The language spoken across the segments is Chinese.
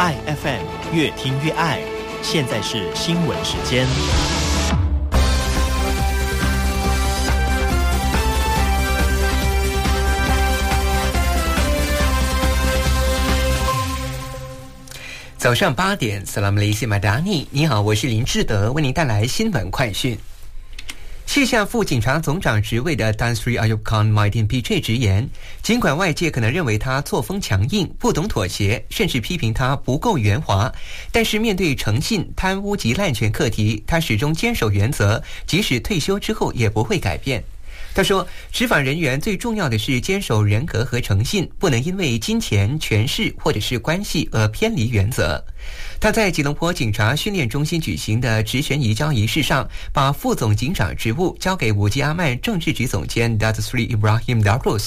爱 FM 越听越爱，现在是新闻时间。 早上8点 Salam Malaysia Madani， 你好，我是林志德，为您带来新闻快讯。卸下副警察总长职位的 Tan Sri Ayub Khan Muhyiddin PJ 直言，尽管外界可能认为他作风强硬、不懂妥协，甚至批评他不够圆滑，但是面对诚信、贪污及滥权课题，他始终坚守原则，即使退休之后也不会改变。他说，执法人员最重要的是坚守人格和诚信，不能因为金钱、权势或者是关系而偏离原则。他在吉隆坡警察训练中心举行的职权移交仪式上，把副总警长职务交给武吉阿曼政治局总监 Datuk Sri Ibrahim Darus。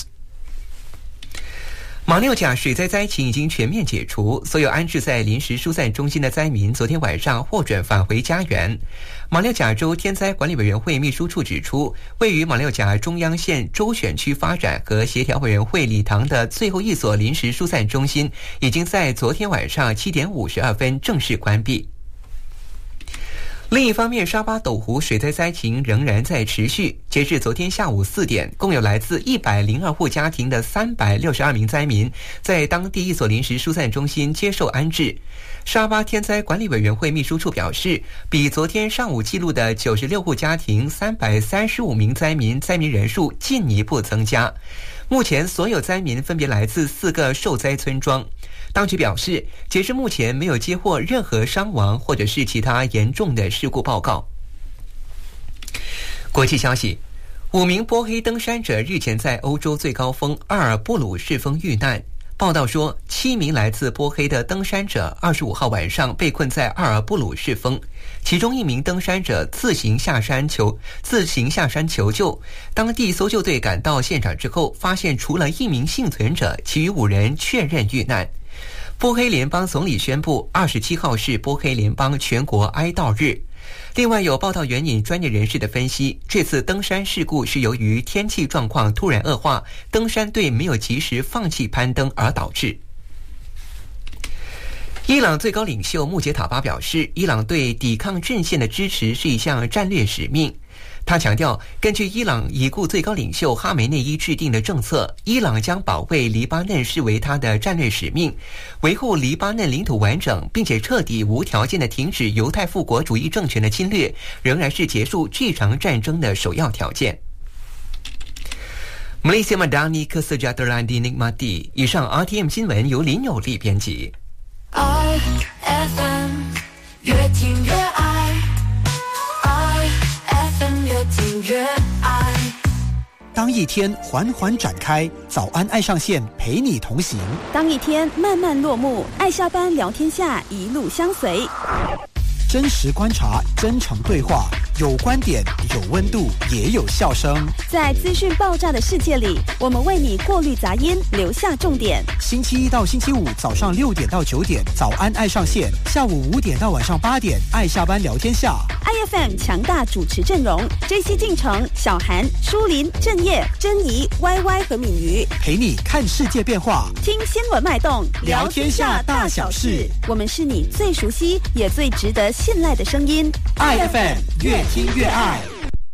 马六甲水灾灾情已经全面解除，所有安置在临时疏散中心的灾民昨天晚上获准返回家园。马六甲州天灾管理委员会秘书处指出，位于马六甲中央县州选区发展和协调委员会礼堂的最后一所临时疏散中心，已经在昨天晚上7点52分正式关闭。另一方面，沙巴斗湖水灾灾情仍然在持续。截至昨天下午4点，共有来自102户家庭的362名灾民在当地一所临时疏散中心接受安置。沙巴天灾管理委员会秘书处表示，比昨天上午记录的96户家庭335名灾民人数进一步增加。目前所有灾民分别来自4个受灾村庄。当局表示，截至目前没有接获任何伤亡或者是其他严重的事故报告。国际消息，5名波黑登山者日前在欧洲最高峰阿尔布鲁士峰遇难。报道说，7名来自波黑的登山者25号晚上被困在阿尔布鲁士峰，其中1名登山者自行下山求救。当地搜救队赶到现场之后，发现除了1名幸存者，其余5人确认遇难。波黑联邦总理宣布，27号是波黑联邦全国哀悼日。另外，有报道援引专业人士的分析，这次登山事故是由于天气状况突然恶化，登山队没有及时放弃攀登而导致。伊朗最高领袖穆杰塔巴表示，伊朗对抵抗阵线的支持是一项战略使命。他强调，根据伊朗已故最高领袖哈梅内伊制定的政策，伊朗将保卫黎巴嫩视为他的战略使命，维护黎巴嫩领土完整，并且彻底无条件地停止犹太复国主义政权的侵略，仍然是结束这场战争的首要条件。Malaysia Madani Kesejahteraan dinikmati。以上 RTM 新闻由林有利编辑。 IFM 越听越爱，IFM 越听越爱。 当一天缓缓展开，早安爱上线陪你同行； 当一天慢慢落幕，爱下班聊天下一路相随。 真实观察，真诚对话，有观点，有温度，也有笑声。 在资讯爆炸的世界里，我们为你过滤杂音，留下重点。 星期一到星期五早上6点到9点，早安爱上线；下午5点到晚上8点，爱下班聊天下。 IFM 强大主持阵容 ：JC 进城、小韩、舒林、郑业、珍妮、YY 和敏瑜， 陪你看世界变化， 听新闻脉动， 聊天下大小事。 我们是你最熟悉也最值得信赖的声音。 IFM 越听越爱。